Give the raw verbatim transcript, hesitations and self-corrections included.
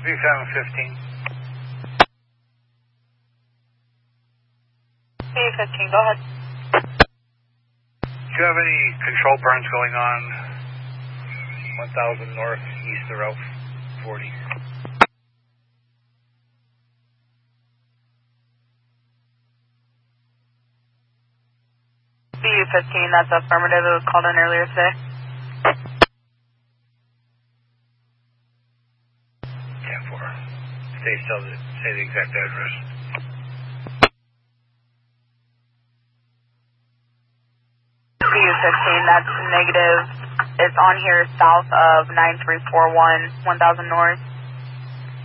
V seven fifteen. V fifteen, go ahead. Do you have any control burns going on one thousand north, east of Route forty? V fifteen, that's affirmative. It was called in earlier today. ten four. Stay still, say the exact address. V fifteen, that's negative. It's on here south of nine three four one, one thousand north.